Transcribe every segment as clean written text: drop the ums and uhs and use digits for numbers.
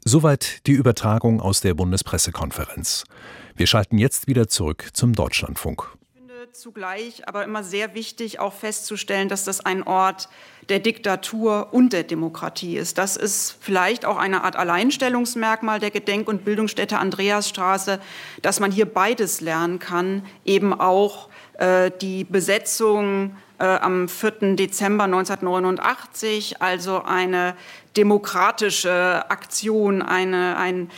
Soweit die Übertragung aus der Bundespressekonferenz. Wir schalten jetzt wieder zurück zum Deutschlandfunk. Ich finde zugleich aber immer sehr wichtig, auch festzustellen, dass das ein Ort der Diktatur und der Demokratie ist. Das ist vielleicht auch eine Art Alleinstellungsmerkmal der Gedenk- und Bildungsstätte Andreasstraße, dass man hier beides lernen kann, eben auch die Besetzung am 4. Dezember 1989, also eine demokratische Aktion, ein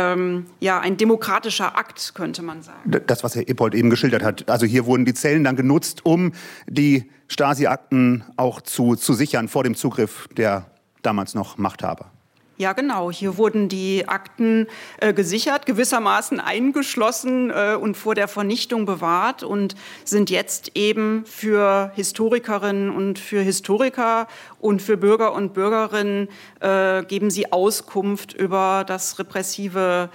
demokratischer Akt, könnte man sagen. Das, was Herr Ippold eben geschildert hat, also hier wurden die Zellen dann genutzt, um die Stasi-Akten auch zu sichern vor dem Zugriff der damals noch Machthaber. Ja, genau. Hier wurden die Akten gesichert, gewissermaßen eingeschlossen und vor der Vernichtung bewahrt und sind jetzt eben für Historikerinnen und für Historiker und für Bürger und Bürgerinnen geben sie Auskunft über das repressive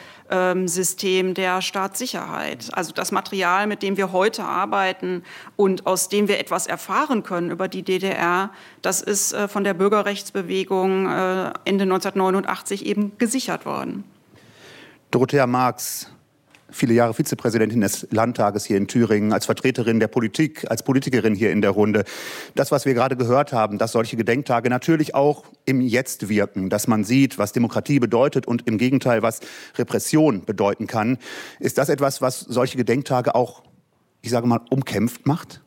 System der Staatssicherheit. Also das Material, mit dem wir heute arbeiten und aus dem wir etwas erfahren können über die DDR, das ist von der Bürgerrechtsbewegung Ende 1989 eben gesichert worden. Dorothea Marx, viele Jahre Vizepräsidentin des Landtages hier in Thüringen, als Vertreterin der Politik, als Politikerin hier in der Runde. Das, was wir gerade gehört haben, dass solche Gedenktage natürlich auch im Jetzt wirken, dass man sieht, was Demokratie bedeutet und im Gegenteil, was Repression bedeuten kann. Ist das etwas, was solche Gedenktage auch, ich sage mal, umkämpft macht?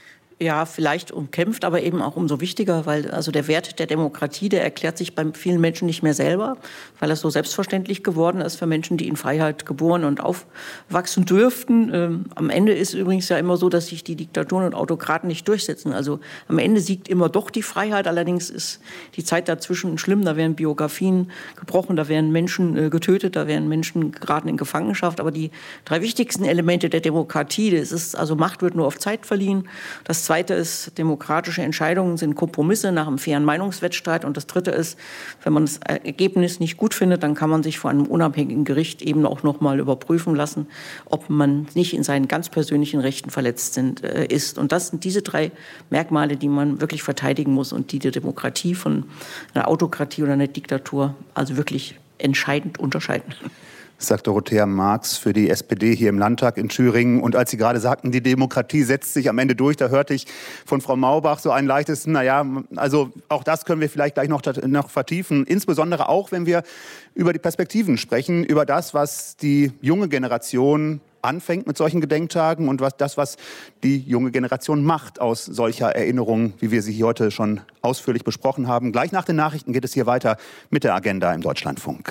Ja, vielleicht umkämpft, aber eben auch umso wichtiger, weil also der Wert der Demokratie, der erklärt sich bei vielen Menschen nicht mehr selber, weil er so selbstverständlich geworden ist für Menschen, die in Freiheit geboren und aufwachsen dürften. Am Ende ist übrigens ja immer so, dass sich die Diktaturen und Autokraten nicht durchsetzen. Also am Ende siegt immer doch die Freiheit, allerdings ist die Zeit dazwischen schlimm. Da werden Biografien gebrochen, da werden Menschen getötet, da werden Menschen geraten in Gefangenschaft. Aber die drei wichtigsten Elemente der Demokratie, das ist also Macht wird nur auf Zeit verliehen. Das Zweite ist, demokratische Entscheidungen sind Kompromisse nach einem fairen Meinungswettstreit. Und das Dritte ist, wenn man das Ergebnis nicht gut findet, dann kann man sich vor einem unabhängigen Gericht eben auch noch mal überprüfen lassen, ob man nicht in seinen ganz persönlichen Rechten verletzt ist. Und das sind diese drei Merkmale, die man wirklich verteidigen muss und die Demokratie von einer Autokratie oder einer Diktatur also wirklich entscheidend unterscheiden. Sagt Dorothea Marx für die SPD hier im Landtag in Thüringen. Und als Sie gerade sagten, die Demokratie setzt sich am Ende durch, da hörte ich von Frau Maubach so ein leichtes, also auch das können wir vielleicht gleich noch vertiefen. Insbesondere auch, wenn wir über die Perspektiven sprechen, über das, was die junge Generation anfängt mit solchen Gedenktagen und was die junge Generation macht aus solcher Erinnerung, wie wir sie hier heute schon ausführlich besprochen haben. Gleich nach den Nachrichten geht es hier weiter mit der Agenda im Deutschlandfunk.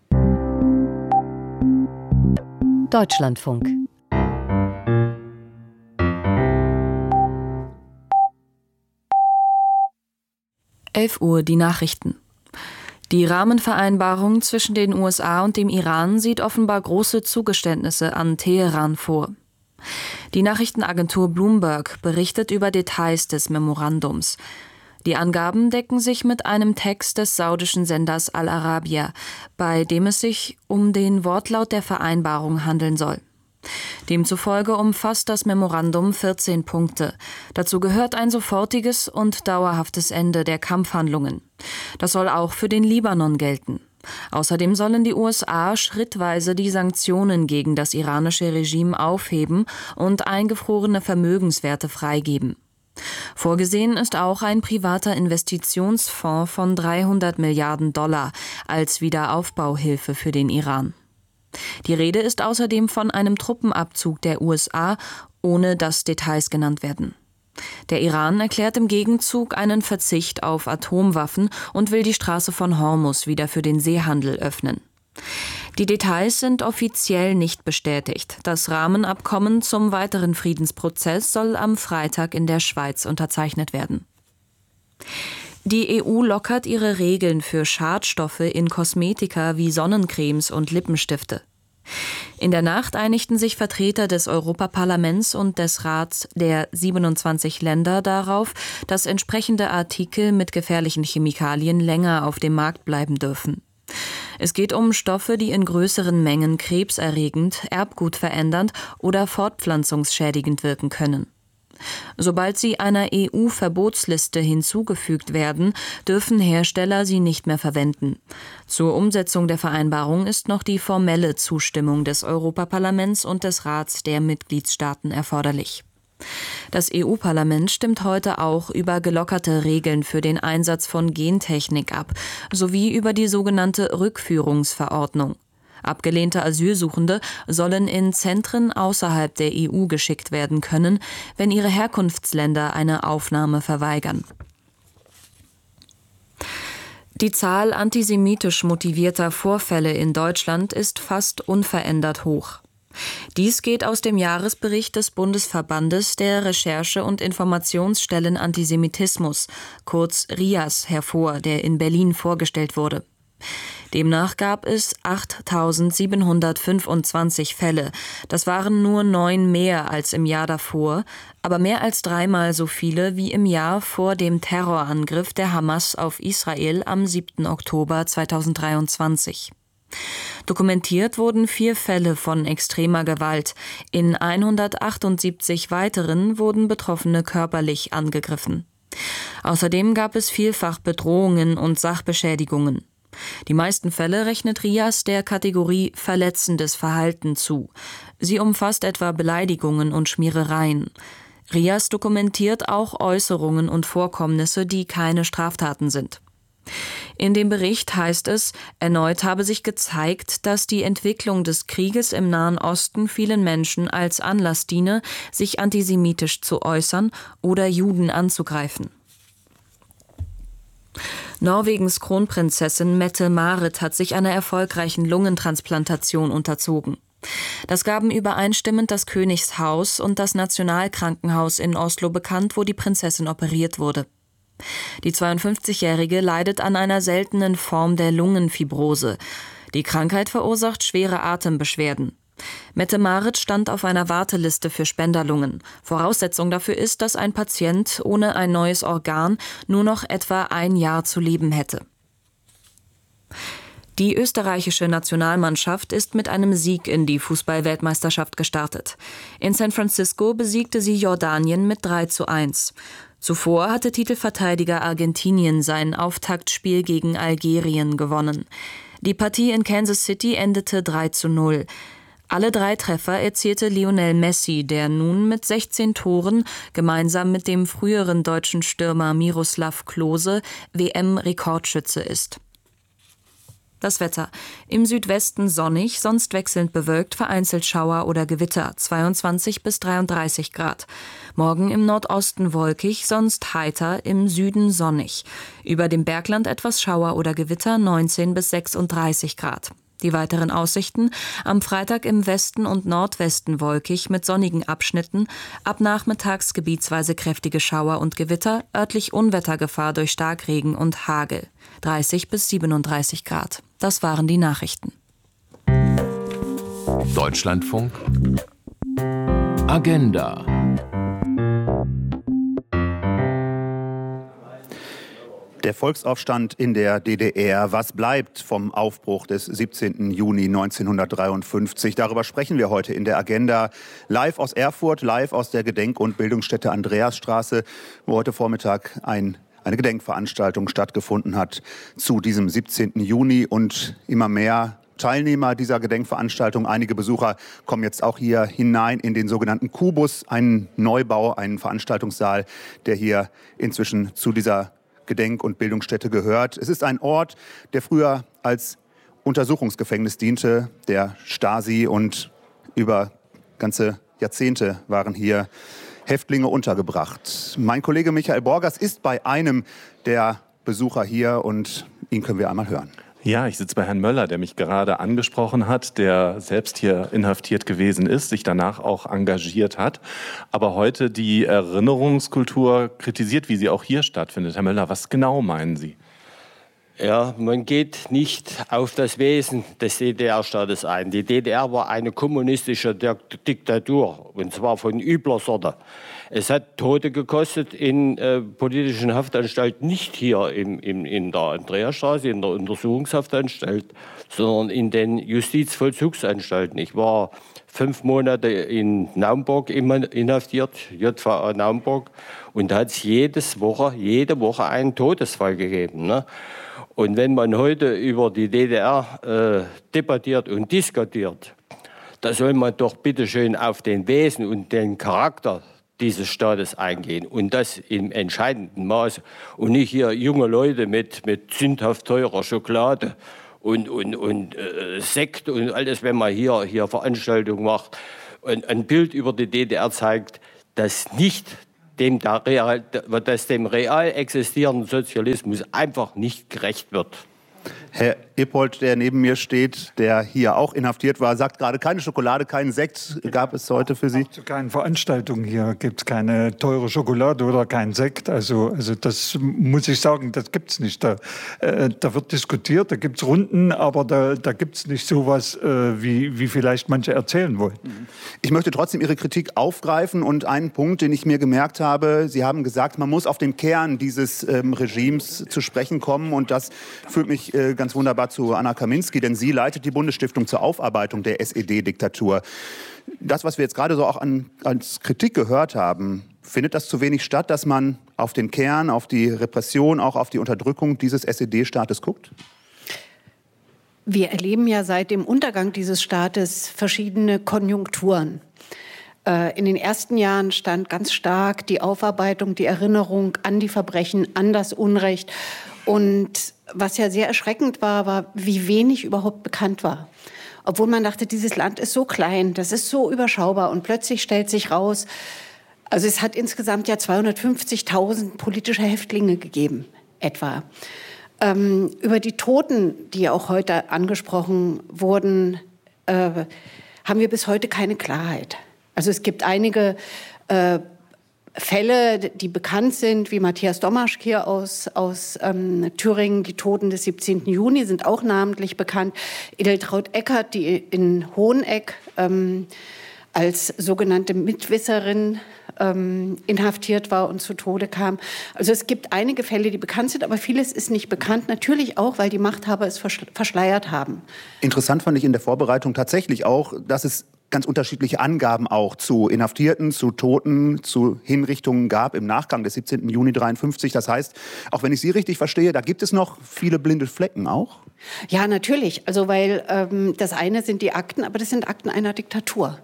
Deutschlandfunk. Uhr die Nachrichten. Die Rahmenvereinbarung zwischen den USA und dem Iran sieht offenbar große Zugeständnisse an Teheran vor. Die Nachrichtenagentur Bloomberg berichtet über Details des Memorandums. Die Angaben decken sich mit einem Text des saudischen Senders Al Arabiya, bei dem es sich um den Wortlaut der Vereinbarung handeln soll. Demzufolge umfasst das Memorandum 14 Punkte. Dazu gehört ein sofortiges und dauerhaftes Ende der Kampfhandlungen. Das soll auch für den Libanon gelten. Außerdem sollen die USA schrittweise die Sanktionen gegen das iranische Regime aufheben und eingefrorene Vermögenswerte freigeben. Vorgesehen ist auch ein privater Investitionsfonds von $300 Milliarden als Wiederaufbauhilfe für den Iran. Die Rede ist außerdem von einem Truppenabzug der USA, ohne dass Details genannt werden. Der Iran erklärt im Gegenzug einen Verzicht auf Atomwaffen und will die Straße von Hormuz wieder für den Seehandel öffnen. Die Details sind offiziell nicht bestätigt. Das Rahmenabkommen zum weiteren Friedensprozess soll am Freitag in der Schweiz unterzeichnet werden. Die EU lockert ihre Regeln für Schadstoffe in Kosmetika wie Sonnencremes und Lippenstifte. In der Nacht einigten sich Vertreter des Europaparlaments und des Rats der 27 Länder darauf, dass entsprechende Artikel mit gefährlichen Chemikalien länger auf dem Markt bleiben dürfen. Es geht um Stoffe, die in größeren Mengen krebserregend, erbgutverändernd oder fortpflanzungsschädigend wirken können. Sobald sie einer EU-Verbotsliste hinzugefügt werden, dürfen Hersteller sie nicht mehr verwenden. Zur Umsetzung der Vereinbarung ist noch die formelle Zustimmung des Europaparlaments und des Rats der Mitgliedstaaten erforderlich. Das EU-Parlament stimmt heute auch über gelockerte Regeln für den Einsatz von Gentechnik ab, sowie über die sogenannte Rückführungsverordnung. Abgelehnte Asylsuchende sollen in Zentren außerhalb der EU geschickt werden können, wenn ihre Herkunftsländer eine Aufnahme verweigern. Die Zahl antisemitisch motivierter Vorfälle in Deutschland ist fast unverändert hoch. Dies geht aus dem Jahresbericht des Bundesverbandes der Recherche- und Informationsstellen Antisemitismus, kurz RIAS, hervor, der in Berlin vorgestellt wurde. Demnach gab es 8.725 Fälle. Das waren nur 9 mehr als im Jahr davor, aber mehr als 3-mal so viele wie im Jahr vor dem Terrorangriff der Hamas auf Israel am 7. Oktober 2023. Dokumentiert wurden 4 Fälle von extremer Gewalt. In 178 weiteren wurden Betroffene körperlich angegriffen. Außerdem gab es vielfach Bedrohungen und Sachbeschädigungen. Die meisten Fälle rechnet RIAS der Kategorie verletzendes Verhalten zu. Sie umfasst etwa Beleidigungen und Schmierereien. RIAS dokumentiert auch Äußerungen und Vorkommnisse, die keine Straftaten sind. In dem Bericht heißt es, erneut habe sich gezeigt, dass die Entwicklung des Krieges im Nahen Osten vielen Menschen als Anlass diene, sich antisemitisch zu äußern oder Juden anzugreifen. Norwegens Kronprinzessin Mette-Marit hat sich einer erfolgreichen Lungentransplantation unterzogen. Das gaben übereinstimmend das Königshaus und das Nationalkrankenhaus in Oslo bekannt, wo die Prinzessin operiert wurde. Die 52-Jährige leidet an einer seltenen Form der Lungenfibrose. Die Krankheit verursacht schwere Atembeschwerden. Mette-Marit stand auf einer Warteliste für Spenderlungen. Voraussetzung dafür ist, dass ein Patient ohne ein neues Organ nur noch etwa 1 Jahr zu leben hätte. Die österreichische Nationalmannschaft ist mit einem Sieg in die Fußball-Weltmeisterschaft gestartet. In San Francisco besiegte sie Jordanien mit 3:1. Zuvor hatte Titelverteidiger Argentinien sein Auftaktspiel gegen Algerien gewonnen. Die Partie in Kansas City endete 3:0. Alle 3 Treffer erzielte Lionel Messi, der nun mit 16 Toren gemeinsam mit dem früheren deutschen Stürmer Miroslav Klose WM-Rekordschütze ist. Das Wetter. Im Südwesten sonnig, sonst wechselnd bewölkt, vereinzelt Schauer oder Gewitter, 22 bis 33 Grad. Morgen im Nordosten wolkig, sonst heiter, im Süden sonnig. Über dem Bergland etwas Schauer oder Gewitter, 19 bis 36 Grad. Die weiteren Aussichten: am Freitag im Westen und Nordwesten wolkig mit sonnigen Abschnitten, ab nachmittags gebietsweise kräftige Schauer und Gewitter, örtlich Unwettergefahr durch Starkregen und Hagel, 30 bis 37 Grad. Das waren die Nachrichten. Deutschlandfunk Agenda. Der Volksaufstand in der DDR. Was bleibt vom Aufbruch des 17. Juni 1953? Darüber sprechen wir heute in der Agenda. Live aus Erfurt, live aus der Gedenk- und Bildungsstätte Andreasstraße, wo heute Vormittag eine Gedenkveranstaltung stattgefunden hat zu diesem 17. Juni. Und immer mehr Teilnehmer dieser Gedenkveranstaltung, einige Besucher kommen jetzt auch hier hinein in den sogenannten Kubus, einen Neubau, einen Veranstaltungssaal, der hier inzwischen zu dieser Gedenk- und Bildungsstätte gehört. Es ist ein Ort, der früher als Untersuchungsgefängnis diente, der Stasi, und über ganze Jahrzehnte waren hier Häftlinge untergebracht. Mein Kollege Michael Borgers ist bei einem der Besucher hier und ihn können wir einmal hören. Ja, ich sitze bei Herrn Möller, der mich gerade angesprochen hat, der selbst hier inhaftiert gewesen ist, sich danach auch engagiert hat, aber heute die Erinnerungskultur kritisiert, wie sie auch hier stattfindet. Herr Möller, was genau meinen Sie? Ja, man geht nicht auf das Wesen des DDR-Staates ein. Die DDR war eine kommunistische Diktatur, und zwar von übler Sorte. Es hat Tote gekostet in politischen Haftanstalten, nicht hier in der Andreasstraße, in der Untersuchungshaftanstalt, sondern in den Justizvollzugsanstalten. Ich war 5 Monate in Naumburg inhaftiert, JVA Naumburg, und da hat es jede Woche einen Todesfall gegeben, ne? Und wenn man heute über die DDR debattiert und diskutiert, da soll man doch bitte schön auf den Wesen und den Charakter dieses Staates eingehen, und das im entscheidenden Maße, und nicht hier junge Leute mit sündhaft teurer Schokolade und Sekt und alles, wenn man hier Veranstaltungen macht, ein Bild über die DDR zeigt, das nicht dem real existierenden Sozialismus einfach nicht gerecht wird. Herr Ippold, der neben mir steht, der hier auch inhaftiert war, sagt gerade, keine Schokolade, keinen Sekt gab es heute für Sie? Zu keinen Veranstaltungen hier gibt es keine teure Schokolade oder keinen Sekt. Also das muss ich sagen, das gibt es nicht. Da wird diskutiert, da gibt es Runden, aber da gibt es nicht sowas, wie vielleicht manche erzählen wollen. Ich möchte trotzdem Ihre Kritik aufgreifen und einen Punkt, den ich mir gemerkt habe, Sie haben gesagt, man muss auf den Kern dieses Regimes zu sprechen kommen, und das führt mich ganz wunderbar zu Anna Kaminski, denn sie leitet die Bundesstiftung zur Aufarbeitung der SED-Diktatur. Das, was wir jetzt gerade so auch als Kritik gehört haben, findet das zu wenig statt, dass man auf den Kern, auf die Repression, auch auf die Unterdrückung dieses SED-Staates guckt? Wir erleben ja seit dem Untergang dieses Staates verschiedene Konjunkturen. In den ersten Jahren stand ganz stark die Aufarbeitung, die Erinnerung an die Verbrechen, an das Unrecht. Und was ja sehr erschreckend war, wie wenig überhaupt bekannt war. Obwohl man dachte, dieses Land ist so klein, das ist so überschaubar, und plötzlich stellt sich raus, also es hat insgesamt ja 250.000 politische Häftlinge gegeben, etwa. Über die Toten, die auch heute angesprochen wurden, haben wir bis heute keine Klarheit. Also es gibt einige Fälle, die bekannt sind, wie Matthias Domaschk hier aus Thüringen. Die Toten des 17. Juni sind auch namentlich bekannt. Edeltraud Eckert, die in Hoheneck als sogenannte Mitwisserin inhaftiert war und zu Tode kam. Also es gibt einige Fälle, die bekannt sind, aber vieles ist nicht bekannt. Natürlich auch, weil die Machthaber es verschleiert haben. Interessant fand ich in der Vorbereitung tatsächlich auch, dass es ganz unterschiedliche Angaben auch zu Inhaftierten, zu Toten, zu Hinrichtungen gab im Nachgang des 17. Juni 1953. Das heißt, auch wenn ich Sie richtig verstehe, da gibt es noch viele blinde Flecken auch? Ja, natürlich. Also weil das eine sind die Akten, aber das sind Akten einer Diktatur.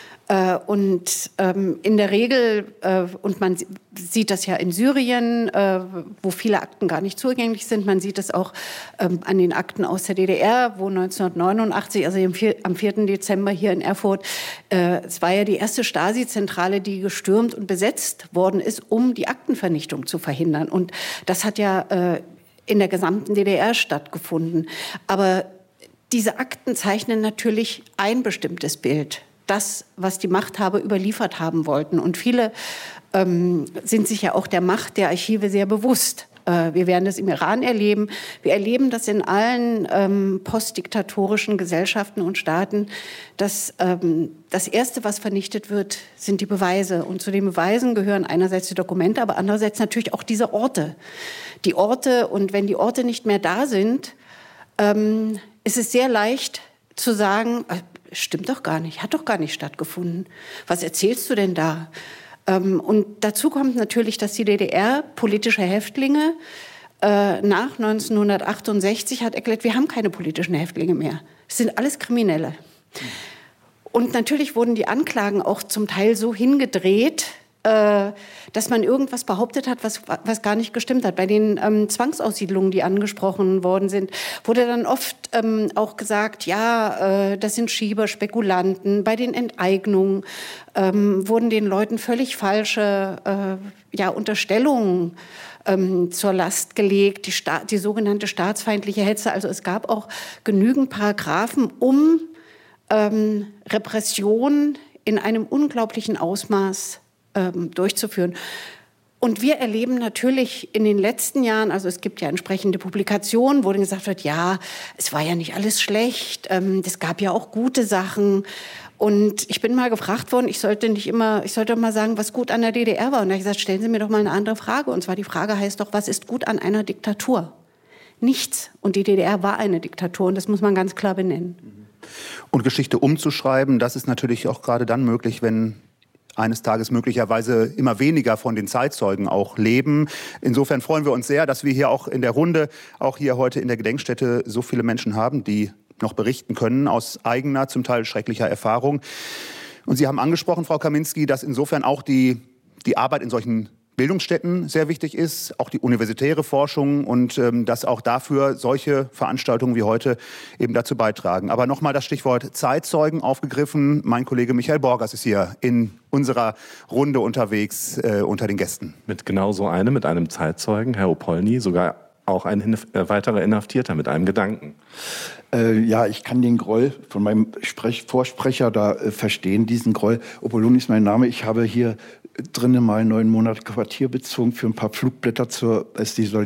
Und in der Regel, und man sieht das ja in Syrien, wo viele Akten gar nicht zugänglich sind, man sieht es auch an den Akten aus der DDR, wo 1989, also am 4. Dezember hier in Erfurt, es war ja die erste Stasi-Zentrale, die gestürmt und besetzt worden ist, um die Aktenvernichtung zu verhindern. Und das hat ja in der gesamten DDR stattgefunden. Aber diese Akten zeichnen natürlich ein bestimmtes Bild. Das, was die Machthaber überliefert haben wollten. Und viele sind sich ja auch der Macht der Archive sehr bewusst. Wir werden das im Iran erleben. Wir erleben das in allen postdiktatorischen Gesellschaften und Staaten. Dass das Erste, was vernichtet wird, sind die Beweise. Und zu den Beweisen gehören einerseits die Dokumente, aber andererseits natürlich auch diese Orte. Die Orte, und wenn die Orte nicht mehr da sind, ist es sehr leicht zu sagen, stimmt doch gar nicht, hat doch gar nicht stattgefunden. Was erzählst du denn da? Und dazu kommt natürlich, dass die DDR politische Häftlinge nach 1968 hat erklärt, wir haben keine politischen Häftlinge mehr. Es sind alles Kriminelle. Und natürlich wurden die Anklagen auch zum Teil so hingedreht, dass man irgendwas behauptet hat, was gar nicht gestimmt hat. Bei den Zwangsaussiedlungen, die angesprochen worden sind, wurde dann oft auch gesagt, ja, das sind Schieber, Spekulanten. Bei den Enteignungen wurden den Leuten völlig falsche Unterstellungen zur Last gelegt, die sogenannte staatsfeindliche Hetze. Also es gab auch genügend Paragraphen, um Repression in einem unglaublichen Ausmaß durchzuführen. Und wir erleben natürlich in den letzten Jahren, also es gibt ja entsprechende Publikationen, wo dann gesagt wird, ja, es war ja nicht alles schlecht, es gab ja auch gute Sachen. Und ich bin mal gefragt worden, ich sollte mal sagen, was gut an der DDR war. Und da habe ich gesagt, stellen Sie mir doch mal eine andere Frage. Und zwar die Frage heißt doch, was ist gut an einer Diktatur? Nichts. Und die DDR war eine Diktatur und das muss man ganz klar benennen. Und Geschichte umzuschreiben, das ist natürlich auch gerade dann möglich, wenn eines Tages möglicherweise immer weniger von den Zeitzeugen auch leben. Insofern freuen wir uns sehr, dass wir hier auch in der Runde, auch hier heute in der Gedenkstätte, so viele Menschen haben, die noch berichten können aus eigener, zum Teil schrecklicher Erfahrung. Und Sie haben angesprochen, Frau Kaminski, dass insofern auch die Arbeit in solchen Bildungsstätten sehr wichtig ist, auch die universitäre Forschung und dass auch dafür solche Veranstaltungen wie heute eben dazu beitragen. Aber nochmal das Stichwort Zeitzeugen aufgegriffen. Mein Kollege Michael Borgers ist hier in unserer Runde unterwegs unter den Gästen. Mit genau so einem, mit einem Zeitzeugen, Herr Opolny, sogar auch ein weiterer Inhaftierter mit einem Gedanken. Ja, ich kann den Groll von meinem Vorsprecher da verstehen, diesen Groll. Opolny ist mein Name. Ich habe hier drinnen mal 9 Monate Quartier bezogen für ein paar Flugblätter als die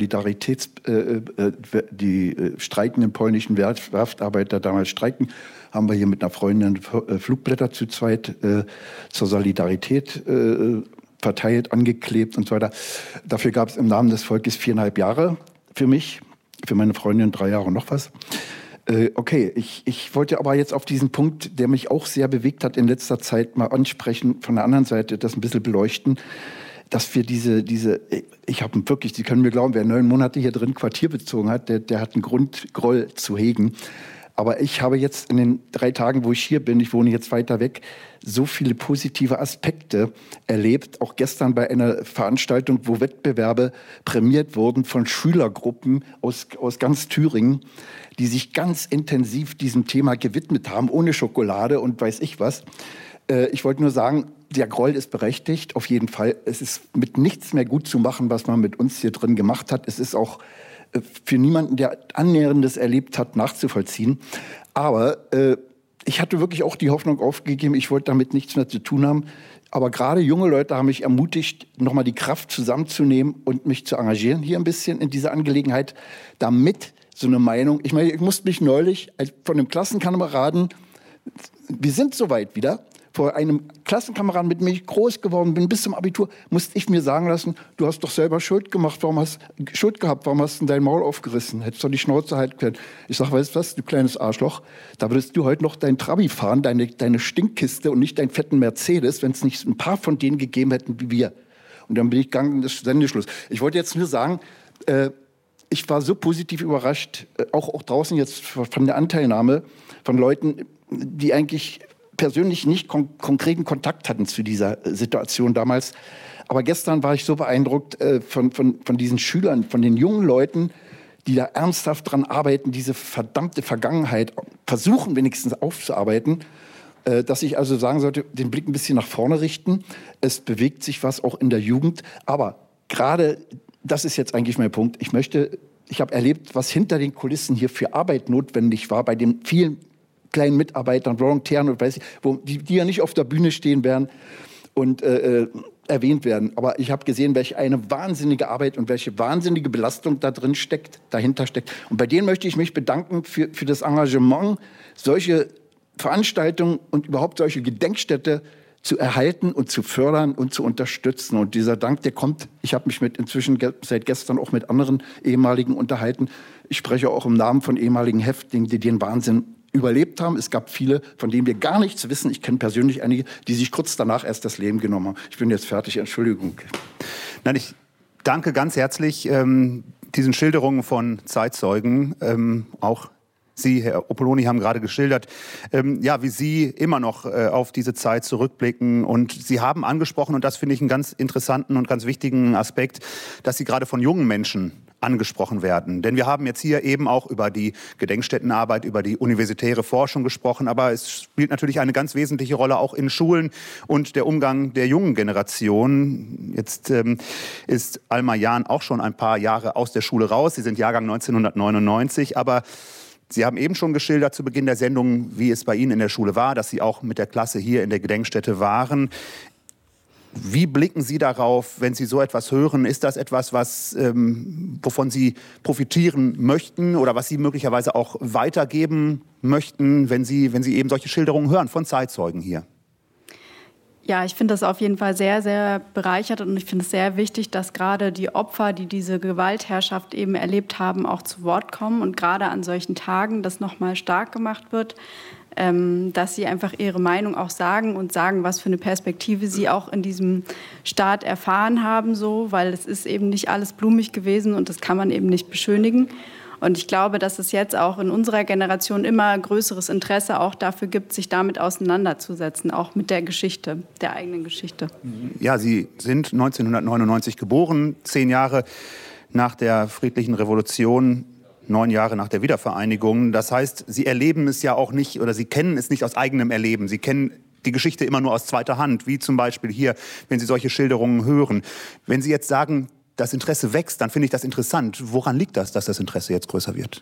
die streikenden polnischen Werftarbeiter damals streiken, haben wir hier mit einer Freundin Flugblätter zu zweit zur Solidarität verteilt, angeklebt und so weiter. Dafür gab es im Namen des Volkes 4,5 Jahre für mich, für meine Freundin 3 Jahre und noch was. Okay, ich wollte aber jetzt auf diesen Punkt, der mich auch sehr bewegt hat in letzter Zeit, mal ansprechen, von der anderen Seite das ein bisschen beleuchten, dass wir ich habe wirklich, Sie können mir glauben, wer 9 Monate hier drin Quartier bezogen hat, der hat einen Grund, Groll zu hegen. Aber ich habe jetzt in den 3 Tagen, wo ich hier bin, ich wohne jetzt weiter weg, so viele positive Aspekte erlebt. Auch gestern bei einer Veranstaltung, wo Wettbewerbe prämiert wurden von Schülergruppen aus ganz Thüringen, die sich ganz intensiv diesem Thema gewidmet haben, ohne Schokolade und weiß ich was. Ich wollte nur sagen, der Groll ist berechtigt, auf jeden Fall. Es ist mit nichts mehr gut zu machen, was man mit uns hier drin gemacht hat. Es ist auch für niemanden, der Annäherndes erlebt hat, nachzuvollziehen. Aber ich hatte wirklich auch die Hoffnung aufgegeben, ich wollte damit nichts mehr zu tun haben. Aber gerade junge Leute haben mich ermutigt, nochmal die Kraft zusammenzunehmen und mich zu engagieren hier ein bisschen in dieser Angelegenheit, damit so eine Meinung, ich meine, ich musste mich neulich von einem Klassenkameraden, wir sind soweit wieder, vor einem Klassenkameraden, mit dem ich groß geworden bin, bis zum Abitur, musste ich mir sagen lassen, du hast doch selber Schuld gehabt, warum hast du dein Maul aufgerissen? Hättest doch die Schnauze halten können. Ich sage, weißt du was, du kleines Arschloch, da würdest du heute noch dein Trabi fahren, deine Stinkkiste und nicht deinen fetten Mercedes, wenn es nicht ein paar von denen gegeben hätten wie wir. Und dann bin ich gegangen, das ist Sendeschluss. Ich wollte jetzt nur sagen, ich war so positiv überrascht, auch draußen jetzt von der Anteilnahme von Leuten, die eigentlich persönlich nicht konkreten Kontakt hatten zu dieser Situation damals. Aber gestern war ich so beeindruckt von diesen Schülern, von den jungen Leuten, die da ernsthaft dran arbeiten, diese verdammte Vergangenheit versuchen wenigstens aufzuarbeiten, dass ich also sagen sollte, den Blick ein bisschen nach vorne richten. Es bewegt sich was auch in der Jugend. Aber gerade das ist jetzt eigentlich mein Punkt. Ich habe erlebt, was hinter den Kulissen hier für Arbeit notwendig war bei den vielen kleinen Mitarbeitern, Volontären und weiß ich, die ja nicht auf der Bühne stehen werden und erwähnt werden. Aber ich habe gesehen, welche eine wahnsinnige Arbeit und welche wahnsinnige Belastung dahinter steckt. Und bei denen möchte ich mich bedanken für das Engagement, solche Veranstaltungen und überhaupt solche Gedenkstätte zu erhalten und zu fördern und zu unterstützen. Und dieser Dank, der kommt, ich habe mich inzwischen seit gestern auch mit anderen ehemaligen unterhalten. Ich spreche auch im Namen von ehemaligen Häftlingen, die den Wahnsinn überlebt haben. Es gab viele, von denen wir gar nichts wissen. Ich kenne persönlich einige, die sich kurz danach erst das Leben genommen haben. Ich bin jetzt fertig, Entschuldigung. Nein, ich danke ganz herzlich diesen Schilderungen von Zeitzeugen, auch Sie, Herr Opolny, haben gerade geschildert, wie Sie immer noch auf diese Zeit zurückblicken. Und Sie haben angesprochen, und das finde ich einen ganz interessanten und ganz wichtigen Aspekt, dass Sie gerade von jungen Menschen angesprochen werden. Denn wir haben jetzt hier eben auch über die Gedenkstättenarbeit, über die universitäre Forschung gesprochen. Aber es spielt natürlich eine ganz wesentliche Rolle auch in Schulen und der Umgang der jungen Generation. Jetzt ist Alma Jahn auch schon ein paar Jahre aus der Schule raus. Sie sind Jahrgang 1999, aber Sie haben eben schon geschildert zu Beginn der Sendung, wie es bei Ihnen in der Schule war, dass Sie auch mit der Klasse hier in der Gedenkstätte waren. Wie blicken Sie darauf, wenn Sie so etwas hören? Ist das etwas, wovon Sie profitieren möchten oder was Sie möglicherweise auch weitergeben möchten, wenn Sie eben solche Schilderungen hören von Zeitzeugen hier? Ja, ich finde das auf jeden Fall sehr, sehr bereichert und ich finde es sehr wichtig, dass gerade die Opfer, die diese Gewaltherrschaft eben erlebt haben, auch zu Wort kommen und gerade an solchen Tagen das nochmal stark gemacht wird, dass sie einfach ihre Meinung auch sagen und sagen, was für eine Perspektive sie auch in diesem Staat erfahren haben, so, weil es ist eben nicht alles blumig gewesen und das kann man eben nicht beschönigen. Und ich glaube, dass es jetzt auch in unserer Generation immer größeres Interesse auch dafür gibt, sich damit auseinanderzusetzen, auch mit der Geschichte, der eigenen Geschichte. Ja, Sie sind 1999 geboren, 10 Jahre nach der friedlichen Revolution, 9 Jahre nach der Wiedervereinigung. Das heißt, Sie erleben es ja auch nicht oder Sie kennen es nicht aus eigenem Erleben. Sie kennen die Geschichte immer nur aus zweiter Hand, wie zum Beispiel hier, wenn Sie solche Schilderungen hören. Wenn Sie jetzt sagen, das Interesse wächst, dann finde ich das interessant. Woran liegt das, dass das Interesse jetzt größer wird?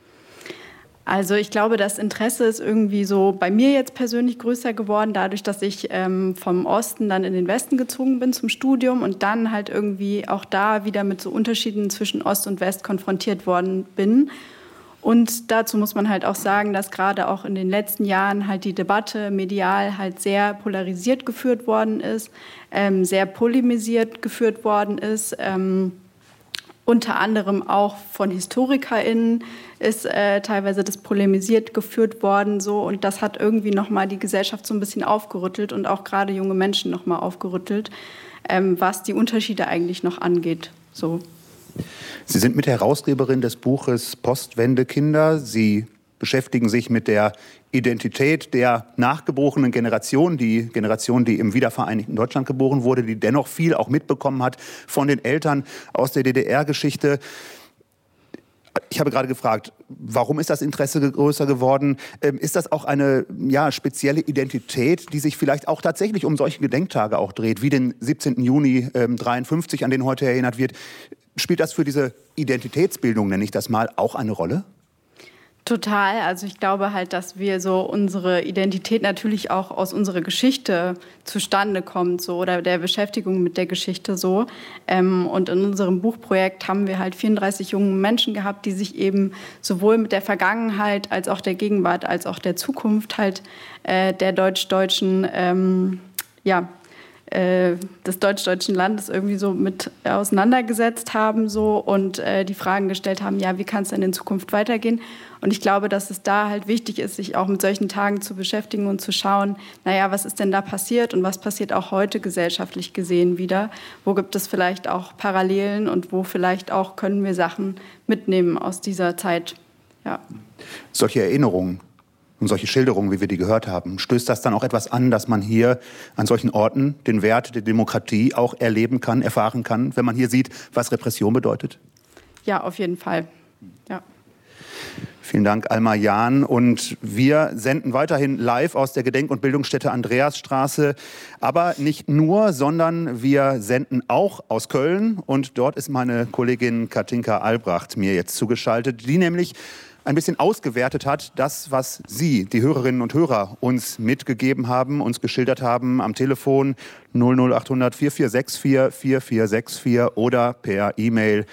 Also ich glaube, das Interesse ist irgendwie so bei mir jetzt persönlich größer geworden, dadurch, dass ich vom Osten dann in den Westen gezogen bin zum Studium und dann halt irgendwie auch da wieder mit so Unterschieden zwischen Ost und West konfrontiert worden bin. Und dazu muss man halt auch sagen, dass gerade auch in den letzten Jahren halt die Debatte medial halt sehr polarisiert geführt worden ist, sehr polemisiert geführt worden ist. Unter anderem auch von HistorikerInnen ist teilweise das polemisiert geführt worden. So, und das hat irgendwie nochmal die Gesellschaft so ein bisschen aufgerüttelt und auch gerade junge Menschen nochmal aufgerüttelt, was die Unterschiede eigentlich noch angeht. So. Sie sind Mitherausgeberin des Buches Postwendekinder. Sie beschäftigen sich mit der Identität der nachgeborenen Generation, die Generation, die im wiedervereinigten Deutschland geboren wurde, die dennoch viel auch mitbekommen hat von den Eltern aus der DDR-Geschichte. Ich habe gerade gefragt, warum ist das Interesse größer geworden? Ist das auch eine spezielle Identität, die sich vielleicht auch tatsächlich um solche Gedenktage auch dreht, wie den 17. Juni 1953, an den heute erinnert wird? Spielt das für diese Identitätsbildung, nenne ich das mal, auch eine Rolle? Total. Also ich glaube halt, dass wir so unsere Identität natürlich auch aus unserer Geschichte zustande kommt, so, oder der Beschäftigung mit der Geschichte so. Und in unserem Buchprojekt haben wir halt 34 junge Menschen gehabt, die sich eben sowohl mit der Vergangenheit als auch der Gegenwart als auch der Zukunft halt der deutsch-deutschen des deutsch-deutschen Landes irgendwie so mit auseinandergesetzt haben so und die Fragen gestellt haben, ja, wie kann es denn in Zukunft weitergehen? Und ich glaube, dass es da halt wichtig ist, sich auch mit solchen Tagen zu beschäftigen und zu schauen, naja, was ist denn da passiert und was passiert auch heute gesellschaftlich gesehen wieder? Wo gibt es vielleicht auch Parallelen und wo vielleicht auch können wir Sachen mitnehmen aus dieser Zeit? Ja. Solche Erinnerungen und solche Schilderungen, wie wir die gehört haben, stößt das dann auch etwas an, dass man hier an solchen Orten den Wert der Demokratie auch erleben kann, erfahren kann, wenn man hier sieht, was Repression bedeutet? Ja, auf jeden Fall. Ja. Vielen Dank, Alma Jahn. Und wir senden weiterhin live aus der Gedenk- und Bildungsstätte Andreasstraße. Aber nicht nur, sondern wir senden auch aus Köln. Und dort ist meine Kollegin Katinka Albrecht mir jetzt zugeschaltet, die nämlich ein bisschen ausgewertet hat, das, was Sie, die Hörerinnen und Hörer, uns mitgegeben haben, uns geschildert haben am Telefon 00800 4464 4464 oder per E-Mail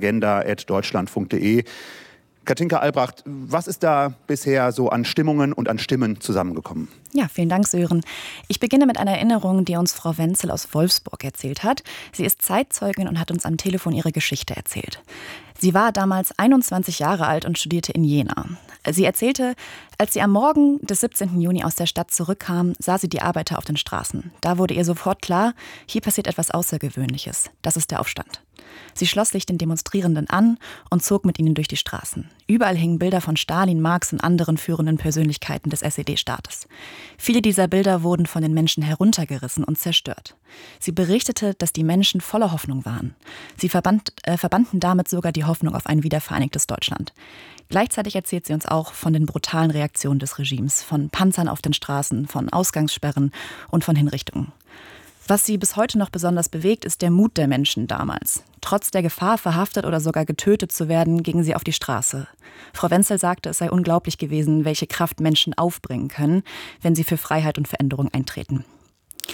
agenda@deutschlandfunk.de. Katinka Albrecht, was ist da bisher so an Stimmungen und an Stimmen zusammengekommen? Ja, vielen Dank, Sören. Ich beginne mit einer Erinnerung, die uns Frau Wenzel aus Wolfsburg erzählt hat. Sie ist Zeitzeugin und hat uns am Telefon ihre Geschichte erzählt. Sie war damals 21 Jahre alt und studierte in Jena. Sie erzählte, als sie am Morgen des 17. Juni aus der Stadt zurückkam, sah sie die Arbeiter auf den Straßen. Da wurde ihr sofort klar, hier passiert etwas Außergewöhnliches. Das ist der Aufstand. Sie schloss sich den Demonstrierenden an und zog mit ihnen durch die Straßen. Überall hingen Bilder von Stalin, Marx und anderen führenden Persönlichkeiten des SED-Staates. Viele dieser Bilder wurden von den Menschen heruntergerissen und zerstört. Sie berichtete, dass die Menschen voller Hoffnung waren. Sie verbanden damit sogar die Hoffnung auf ein wiedervereinigtes Deutschland. Gleichzeitig erzählt sie uns auch von den brutalen Reaktionen des Regimes, von Panzern auf den Straßen, von Ausgangssperren und von Hinrichtungen. Was sie bis heute noch besonders bewegt, ist der Mut der Menschen damals. Trotz der Gefahr, verhaftet oder sogar getötet zu werden, gingen sie auf die Straße. Frau Wenzel sagte, es sei unglaublich gewesen, welche Kraft Menschen aufbringen können, wenn sie für Freiheit und Veränderung eintreten.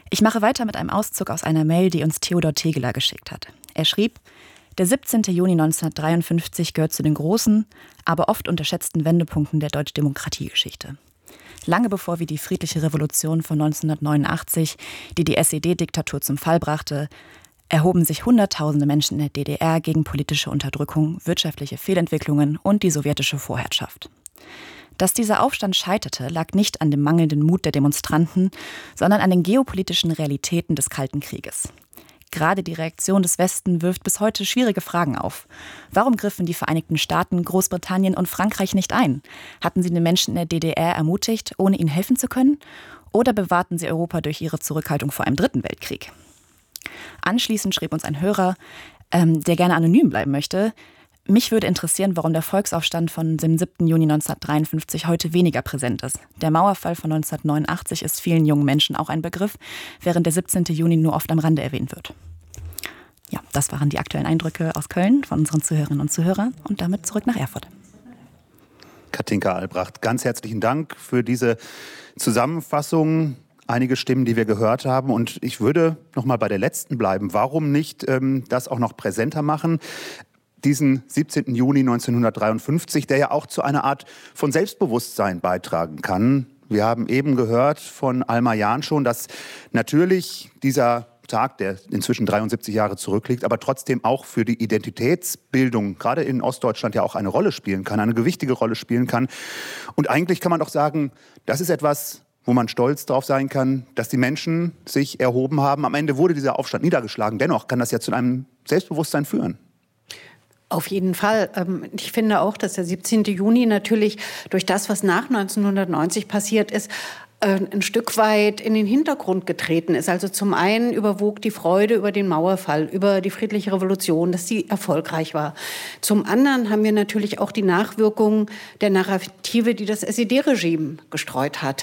Ich mache weiter mit einem Auszug aus einer Mail, die uns Theodor Tegeler geschickt hat. Er schrieb: Der 17. Juni 1953 gehört zu den großen, aber oft unterschätzten Wendepunkten der Deutsch-Demokratie-Geschichte. Lange bevor wir die friedliche Revolution von 1989, die die SED-Diktatur zum Fall brachte, erhoben sich Hunderttausende Menschen in der DDR gegen politische Unterdrückung, wirtschaftliche Fehlentwicklungen und die sowjetische Vorherrschaft. Dass dieser Aufstand scheiterte, lag nicht an dem mangelnden Mut der Demonstranten, sondern an den geopolitischen Realitäten des Kalten Krieges. Gerade die Reaktion des Westen wirft bis heute schwierige Fragen auf. Warum griffen die Vereinigten Staaten, Großbritannien und Frankreich nicht ein? Hatten sie den Menschen in der DDR ermutigt, ohne ihnen helfen zu können? Oder bewahrten sie Europa durch ihre Zurückhaltung vor einem dritten Weltkrieg? Anschließend schrieb uns ein Hörer, der gerne anonym bleiben möchte: Mich würde interessieren, warum der Volksaufstand von dem 7. Juni 1953 heute weniger präsent ist. Der Mauerfall von 1989 ist vielen jungen Menschen auch ein Begriff, während der 17. Juni nur oft am Rande erwähnt wird. Ja, das waren die aktuellen Eindrücke aus Köln von unseren Zuhörerinnen und Zuhörern und damit zurück nach Erfurt. Katinka Albrecht, ganz herzlichen Dank für diese Zusammenfassung. Einige Stimmen, die wir gehört haben. Und ich würde noch mal bei der letzten bleiben. Warum nicht das auch noch präsenter machen? Diesen 17. Juni 1953, der ja auch zu einer Art von Selbstbewusstsein beitragen kann. Wir haben eben gehört von Alma Jahn schon, dass natürlich dieser Tag, der inzwischen 73 Jahre zurückliegt, aber trotzdem auch für die Identitätsbildung, gerade in Ostdeutschland, ja auch eine Rolle spielen kann, eine gewichtige Rolle spielen kann. Und eigentlich kann man doch sagen, das ist etwas, wo man stolz drauf sein kann, dass die Menschen sich erhoben haben. Am Ende wurde dieser Aufstand niedergeschlagen. Dennoch kann das ja zu einem Selbstbewusstsein führen. Auf jeden Fall. Ich finde auch, dass der 17. Juni natürlich durch das, was nach 1990 passiert ist, ein Stück weit in den Hintergrund getreten ist. Also zum einen überwog die Freude über den Mauerfall, über die friedliche Revolution, dass sie erfolgreich war. Zum anderen haben wir natürlich auch die Nachwirkungen der Narrative, die das SED-Regime gestreut hat.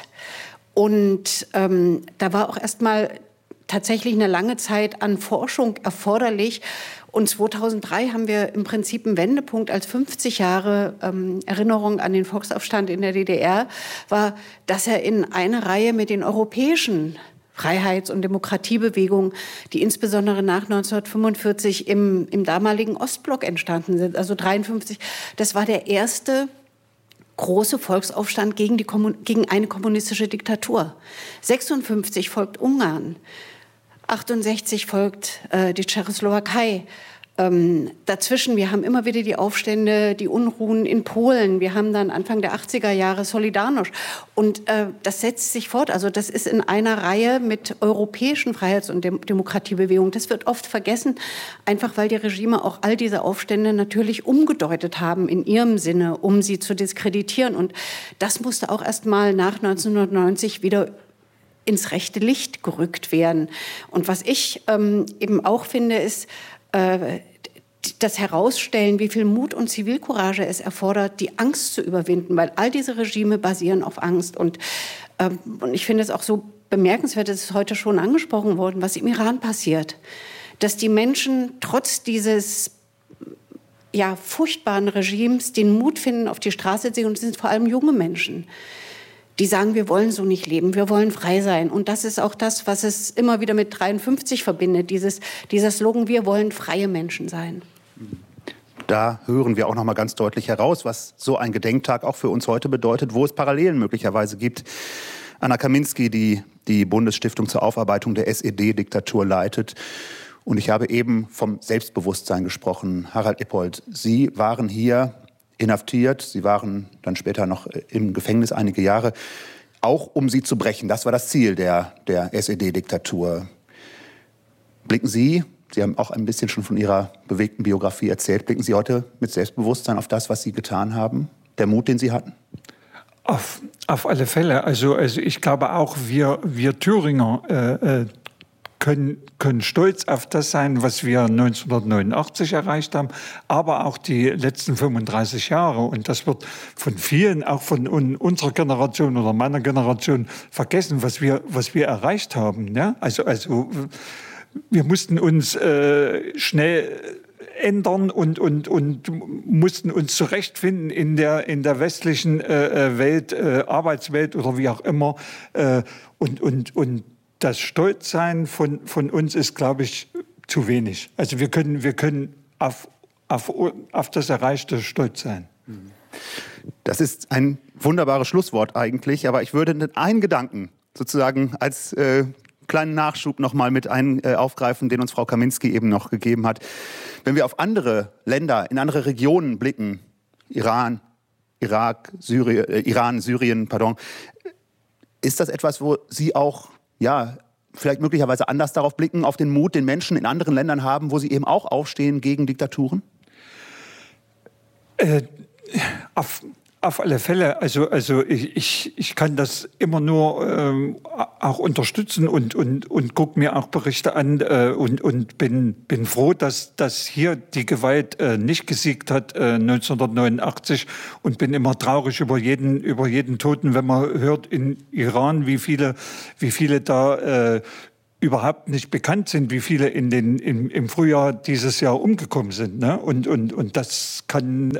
Und da war auch erstmal tatsächlich eine lange Zeit an Forschung erforderlich. Und 2003 haben wir im Prinzip einen Wendepunkt, als 50 Jahre Erinnerung an den Volksaufstand in der DDR war, dass er in eine Reihe mit den europäischen Freiheits- und Demokratiebewegungen, die insbesondere nach 1945 im damaligen Ostblock entstanden sind, also 1953, das war der erste große Volksaufstand gegen eine kommunistische Diktatur. 1956 folgt Ungarn. 1968 folgt die Tschechoslowakei. Dazwischen, wir haben immer wieder die Aufstände, die Unruhen in Polen. Wir haben dann Anfang der 80er Jahre Solidarność. Und das setzt sich fort. Also das ist in einer Reihe mit europäischen Freiheits- und Demokratiebewegungen. Das wird oft vergessen, einfach weil die Regime auch all diese Aufstände natürlich umgedeutet haben in ihrem Sinne, um sie zu diskreditieren. Und das musste auch erst mal nach 1990 wieder ins rechte Licht gerückt werden. Und was ich eben auch finde, ist das Herausstellen, wie viel Mut und Zivilcourage es erfordert, die Angst zu überwinden, weil all diese Regime basieren auf Angst. Und ich finde es auch so bemerkenswert, es ist heute schon angesprochen worden, was im Iran passiert. Dass die Menschen trotz dieses furchtbaren Regimes den Mut finden, auf die Straße zu gehen. Und es sind vor allem junge Menschen, die sagen, wir wollen so nicht leben, wir wollen frei sein. Und das ist auch das, was es immer wieder mit 53 verbindet, dieser Slogan, wir wollen freie Menschen sein. Da hören wir auch noch mal ganz deutlich heraus, was so ein Gedenktag auch für uns heute bedeutet, wo es Parallelen möglicherweise gibt. Anna Kaminski, die die Bundesstiftung zur Aufarbeitung der SED-Diktatur leitet. Und ich habe eben vom Selbstbewusstsein gesprochen. Harald Ippold, Sie waren hier inhaftiert. Sie waren dann später noch im Gefängnis einige Jahre, auch um sie zu brechen. Das war das Ziel der SED-Diktatur. Blicken Sie haben auch ein bisschen schon von Ihrer bewegten Biografie erzählt, blicken Sie heute mit Selbstbewusstsein auf das, was Sie getan haben? Der Mut, den Sie hatten? Auf alle Fälle. Also ich glaube auch, wir Thüringer können stolz auf das sein, was wir 1989 erreicht haben, aber auch die letzten 35 Jahre. Und das wird von vielen, auch von unserer Generation oder meiner Generation, vergessen, was wir erreicht haben. Ja? Also wir mussten uns schnell ändern und mussten uns zurechtfinden in der westlichen Welt, Arbeitswelt oder wie auch immer. Und das Stolzsein von uns ist, glaube ich, zu wenig. Also wir können auf das Erreichte stolz sein. Das ist ein wunderbares Schlusswort eigentlich, aber ich würde einen Gedanken sozusagen als kleinen Nachschub noch mal mit aufgreifen, den uns Frau Kaminski eben noch gegeben hat. Wenn wir auf andere Länder, in andere Regionen blicken, Iran, Syrien, ist das etwas, wo Sie auch, vielleicht möglicherweise anders darauf blicken, auf den Mut, den Menschen in anderen Ländern haben, wo sie eben auch aufstehen gegen Diktaturen? Auf alle Fälle. Also ich kann das immer nur auch unterstützen und gucke mir auch Berichte an und bin froh, dass hier die Gewalt nicht gesiegt hat 1989 und bin immer traurig über jeden Toten, wenn man hört in Iran, wie viele da überhaupt nicht bekannt sind, wie viele im Frühjahr dieses Jahr umgekommen sind. Ne? Und das kann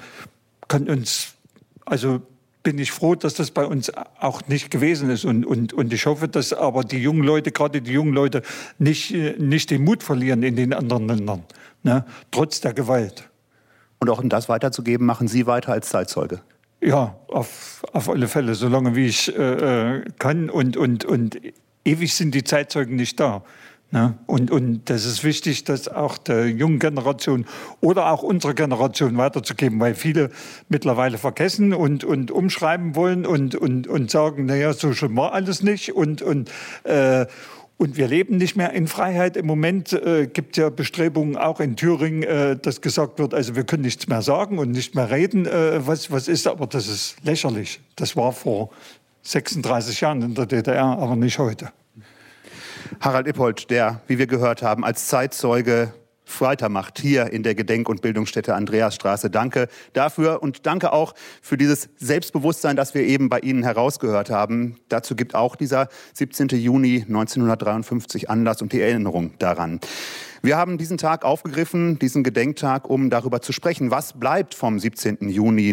uns, also bin ich froh, dass das bei uns auch nicht gewesen ist. Und ich hoffe, dass aber die jungen Leute, gerade die jungen Leute, nicht den Mut verlieren in den anderen Ländern, ne? Trotz der Gewalt. Und auch um das weiterzugeben, machen Sie weiter als Zeitzeuge? Ja, auf alle Fälle, solange wie ich kann. Und ewig sind die Zeitzeugen nicht da. Ne? Und das ist wichtig, das auch der jungen Generation oder auch unserer Generation weiterzugeben, weil viele mittlerweile vergessen und umschreiben wollen und sagen, naja, so schlimm war alles nicht und wir leben nicht mehr in Freiheit. Im Moment gibt es ja Bestrebungen auch in Thüringen, dass gesagt wird, also wir können nichts mehr sagen und nicht mehr reden, was ist, aber das ist lächerlich. Das war vor 36 Jahren in der DDR, aber nicht heute. Harald Ippold, der, wie wir gehört haben, als Zeitzeuge weitermacht hier in der Gedenk- und Bildungsstätte Andreasstraße. Danke dafür und danke auch für dieses Selbstbewusstsein, das wir eben bei Ihnen herausgehört haben. Dazu gibt auch dieser 17. Juni 1953 Anlass und die Erinnerung daran. Wir haben diesen Tag aufgegriffen, diesen Gedenktag, um darüber zu sprechen, was bleibt vom 17. Juni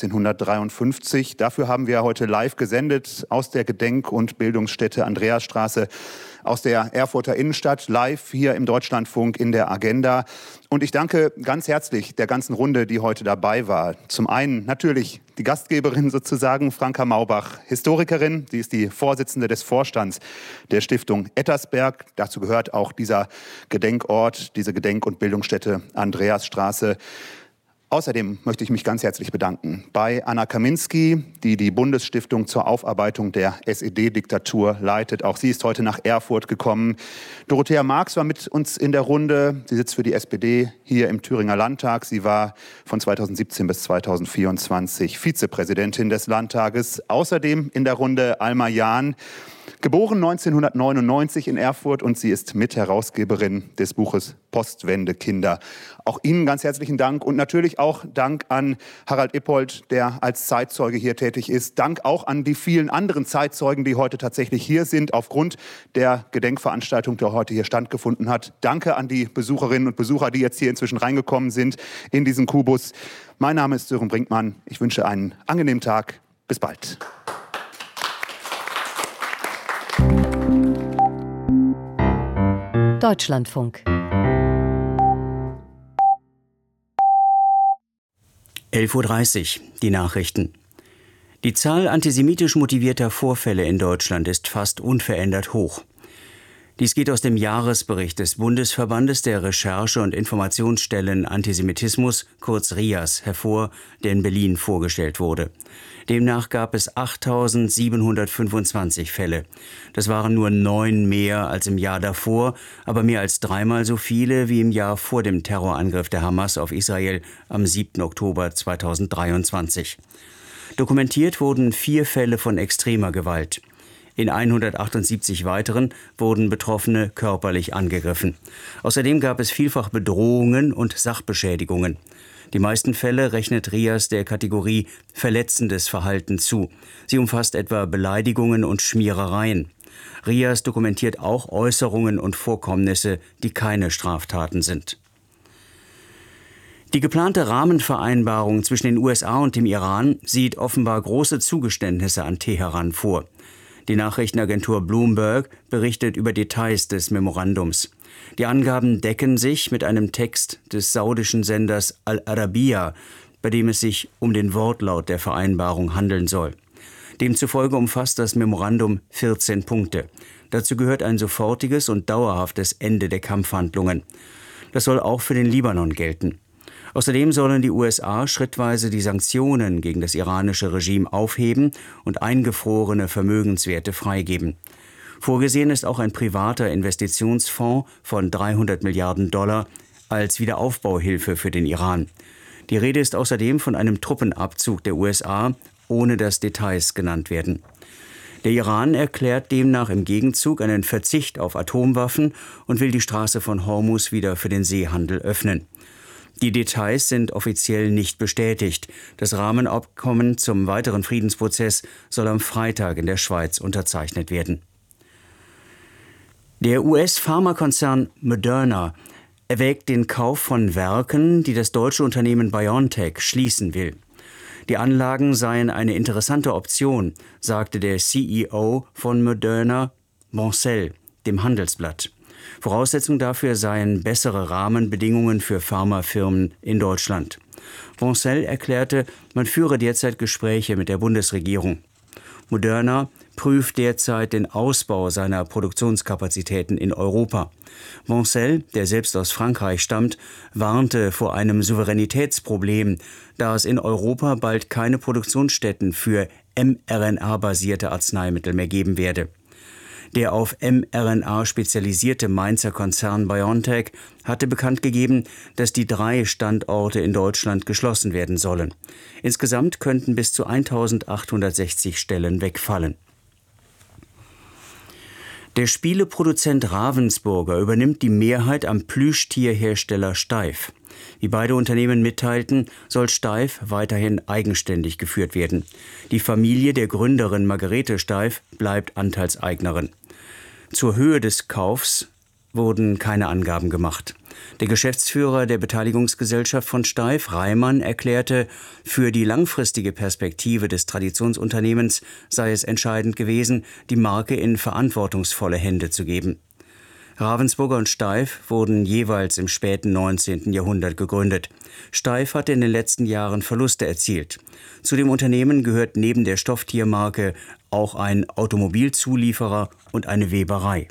1953. Dafür haben wir heute live gesendet aus der Gedenk- und Bildungsstätte Andreasstraße, aus der Erfurter Innenstadt, live hier im Deutschlandfunk in der Agenda. Und ich danke ganz herzlich der ganzen Runde, die heute dabei war. Zum einen natürlich die Gastgeberin sozusagen, Franka Maubach, Historikerin. Sie ist die Vorsitzende des Vorstands der Stiftung Ettersberg. Dazu gehört auch dieser Gedenkort, diese Gedenk- und Bildungsstätte Andreasstraße. Außerdem möchte ich mich ganz herzlich bedanken bei Anna Kaminski, die die Bundesstiftung zur Aufarbeitung der SED-Diktatur leitet. Auch sie ist heute nach Erfurt gekommen. Dorothea Marx war mit uns in der Runde. Sie sitzt für die SPD hier im Thüringer Landtag. Sie war von 2017 bis 2024 Vizepräsidentin des Landtages. Außerdem in der Runde Alma Jahn, geboren 1999 in Erfurt, und sie ist Mitherausgeberin des Buches Postwende Kinder. Auch Ihnen ganz herzlichen Dank und natürlich auch Dank an Harald Ippold, der als Zeitzeuge hier tätig ist. Dank auch an die vielen anderen Zeitzeugen, die heute tatsächlich hier sind, aufgrund der Gedenkveranstaltung, die heute hier stattgefunden hat. Danke an die Besucherinnen und Besucher, die jetzt hier inzwischen reingekommen sind in diesen Kubus. Mein Name ist Sören Brinkmann. Ich wünsche einen angenehmen Tag. Bis bald. Deutschlandfunk. 11:30 Uhr, die Nachrichten. Die Zahl antisemitisch motivierter Vorfälle in Deutschland ist fast unverändert hoch. Dies geht aus dem Jahresbericht des Bundesverbandes der Recherche- und Informationsstellen Antisemitismus, kurz RIAS, hervor, der in Berlin vorgestellt wurde. Demnach gab es 8.725 Fälle. Das waren nur 9 mehr als im Jahr davor, aber mehr als 3-mal so viele wie im Jahr vor dem Terrorangriff der Hamas auf Israel am 7. Oktober 2023. Dokumentiert wurden 4 Fälle von extremer Gewalt. In 178 weiteren wurden Betroffene körperlich angegriffen. Außerdem gab es vielfach Bedrohungen und Sachbeschädigungen. Die meisten Fälle rechnet RIAS der Kategorie verletzendes Verhalten zu. Sie umfasst etwa Beleidigungen und Schmierereien. RIAS dokumentiert auch Äußerungen und Vorkommnisse, die keine Straftaten sind. Die geplante Rahmenvereinbarung zwischen den USA und dem Iran sieht offenbar große Zugeständnisse an Teheran vor. Die Nachrichtenagentur Bloomberg berichtet über Details des Memorandums. Die Angaben decken sich mit einem Text des saudischen Senders Al Arabiya, bei dem es sich um den Wortlaut der Vereinbarung handeln soll. Demzufolge umfasst das Memorandum 14 Punkte. Dazu gehört ein sofortiges und dauerhaftes Ende der Kampfhandlungen. Das soll auch für den Libanon gelten. Außerdem sollen die USA schrittweise die Sanktionen gegen das iranische Regime aufheben und eingefrorene Vermögenswerte freigeben. Vorgesehen ist auch ein privater Investitionsfonds von $300 Milliarden als Wiederaufbauhilfe für den Iran. Die Rede ist außerdem von einem Truppenabzug der USA, ohne dass Details genannt werden. Der Iran erklärt demnach im Gegenzug einen Verzicht auf Atomwaffen und will die Straße von Hormuz wieder für den Seehandel öffnen. Die Details sind offiziell nicht bestätigt. Das Rahmenabkommen zum weiteren Friedensprozess soll am Freitag in der Schweiz unterzeichnet werden. Der US-Pharmakonzern Moderna erwägt den Kauf von Werken, die das deutsche Unternehmen BioNTech schließen will. Die Anlagen seien eine interessante Option, sagte der CEO von Moderna, Boncel, dem Handelsblatt. Voraussetzung dafür seien bessere Rahmenbedingungen für Pharmafirmen in Deutschland. Boncel erklärte, man führe derzeit Gespräche mit der Bundesregierung. Moderna prüft derzeit den Ausbau seiner Produktionskapazitäten in Europa. Boncel, der selbst aus Frankreich stammt, warnte vor einem Souveränitätsproblem, da es in Europa bald keine Produktionsstätten für mRNA-basierte Arzneimittel mehr geben werde. Der auf mRNA spezialisierte Mainzer Konzern BioNTech hatte bekannt gegeben, dass die 3 Standorte in Deutschland geschlossen werden sollen. Insgesamt könnten bis zu 1.860 Stellen wegfallen. Der Spieleproduzent Ravensburger übernimmt die Mehrheit am Plüschtierhersteller Steiff. Wie beide Unternehmen mitteilten, soll Steiff weiterhin eigenständig geführt werden. Die Familie der Gründerin Margarete Steiff bleibt Anteilseignerin. Zur Höhe des Kaufs wurden keine Angaben gemacht. Der Geschäftsführer der Beteiligungsgesellschaft von Steiff, Reimann, erklärte, für die langfristige Perspektive des Traditionsunternehmens sei es entscheidend gewesen, die Marke in verantwortungsvolle Hände zu geben. Ravensburger und Steiff wurden jeweils im späten 19. Jahrhundert gegründet. Steiff hatte in den letzten Jahren Verluste erzielt. Zu dem Unternehmen gehört neben der Stofftiermarke auch ein Automobilzulieferer und eine Weberei.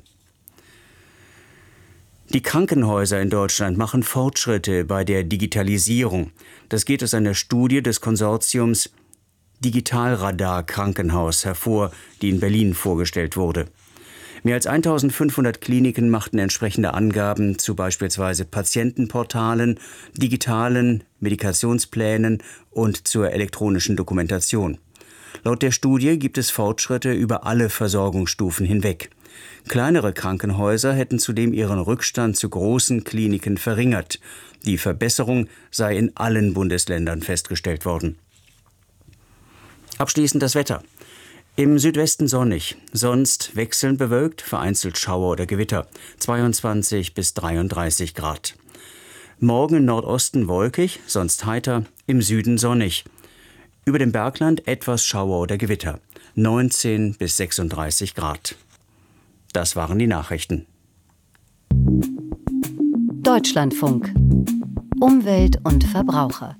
Die Krankenhäuser in Deutschland machen Fortschritte bei der Digitalisierung. Das geht aus einer Studie des Konsortiums Digitalradar Krankenhaus hervor, die in Berlin vorgestellt wurde. Mehr als 1.500 Kliniken machten entsprechende Angaben zu beispielsweise Patientenportalen, digitalen Medikationsplänen und zur elektronischen Dokumentation. Laut der Studie gibt es Fortschritte über alle Versorgungsstufen hinweg. Kleinere Krankenhäuser hätten zudem ihren Rückstand zu großen Kliniken verringert. Die Verbesserung sei in allen Bundesländern festgestellt worden. Abschließend das Wetter. Im Südwesten sonnig, sonst wechselnd bewölkt, vereinzelt Schauer oder Gewitter, 22 bis 33 Grad. Morgen im Nordosten wolkig, sonst heiter, im Süden sonnig. Über dem Bergland etwas Schauer oder Gewitter, 19 bis 36 Grad. Das waren die Nachrichten. Deutschlandfunk. Umwelt und Verbraucher.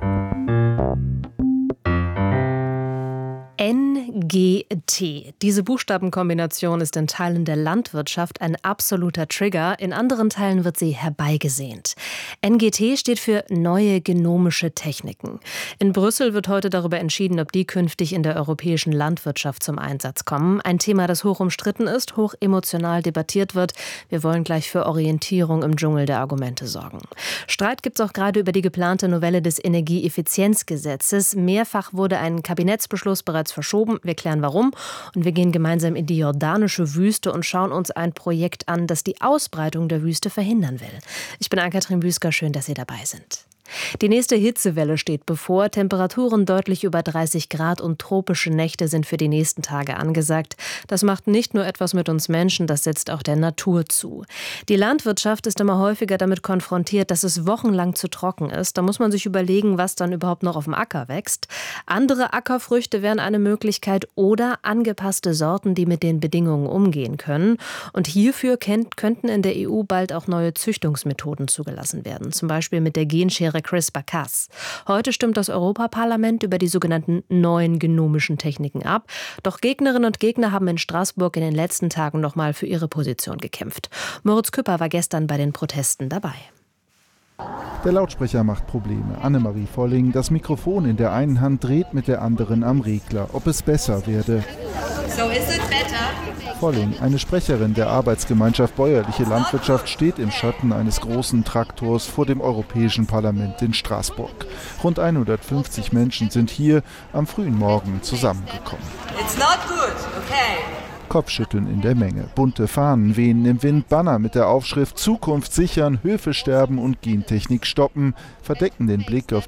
NGT. Diese Buchstabenkombination ist in Teilen der Landwirtschaft ein absoluter Trigger, in anderen Teilen wird sie herbeigesehnt. NGT steht für neue genomische Techniken. In Brüssel wird heute darüber entschieden, ob die künftig in der europäischen Landwirtschaft zum Einsatz kommen. Ein Thema, das hoch umstritten ist, hoch emotional debattiert wird. Wir wollen gleich für Orientierung im Dschungel der Argumente sorgen. Streit gibt es auch gerade über die geplante Novelle des Energieeffizienzgesetzes. Mehrfach wurde ein Kabinettsbeschluss bereits verschoben. Wir klären warum und wir gehen gemeinsam in die jordanische Wüste und schauen uns ein Projekt an, das die Ausbreitung der Wüste verhindern will. Ich bin Ann-Kathrin Büsker, schön, dass Sie dabei sind. Die nächste Hitzewelle steht bevor. Temperaturen deutlich über 30 Grad und tropische Nächte sind für die nächsten Tage angesagt. Das macht nicht nur etwas mit uns Menschen, das setzt auch der Natur zu. Die Landwirtschaft ist immer häufiger damit konfrontiert, dass es wochenlang zu trocken ist. Da muss man sich überlegen, was dann überhaupt noch auf dem Acker wächst. Andere Ackerfrüchte wären eine Möglichkeit oder angepasste Sorten, die mit den Bedingungen umgehen können. Und hierfür könnten in der EU bald auch neue Züchtungsmethoden zugelassen werden, zum Beispiel mit der Genschere CRISPR-Cas. Heute stimmt das Europaparlament über die sogenannten neuen genomischen Techniken ab. Doch Gegnerinnen und Gegner haben in Straßburg in den letzten Tagen nochmal für ihre Position gekämpft. Moritz Küpper war gestern bei den Protesten dabei. Der Lautsprecher macht Probleme. Annemarie Volling, das Mikrofon in der einen Hand, dreht mit der anderen am Regler, ob es besser werde. So is it better? Volling, eine Sprecherin der Arbeitsgemeinschaft Bäuerliche Landwirtschaft, steht im Schatten eines großen Traktors vor dem Europäischen Parlament in Straßburg. Rund 150 Menschen sind hier am frühen Morgen zusammengekommen. It's not good, okay. Kopfschütteln in der Menge. Bunte Fahnen wehen im Wind, Banner mit der Aufschrift Zukunft sichern, Höfe sterben und Gentechnik stoppen verdecken den Blick auf